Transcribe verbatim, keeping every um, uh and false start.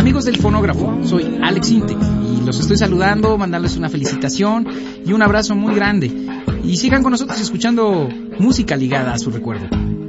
Amigos del fonógrafo, soy Alex Inte y los estoy saludando, mandarles una felicitación y un abrazo muy grande. Y sigan con nosotros escuchando música ligada a su recuerdo.